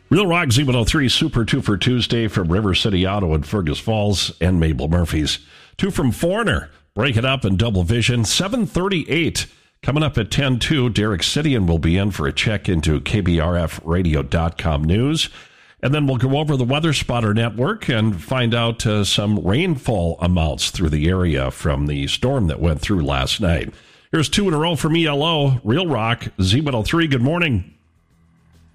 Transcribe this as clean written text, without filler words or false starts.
Real Rock Z103 Super 2 for Tuesday from River City Auto in Fergus Falls and Mabel Murphy's. 2 from Foreigner. Break it up in double vision. 7:38. Coming up at 10:02, Derek Sidian will be in for a check into KBRFradio.com news. And then we'll go over the Weather Spotter Network and find out some rainfall amounts through the area from the storm that went through last night. Here's 2 in a row from ELO. Real Rock Z103. Good morning.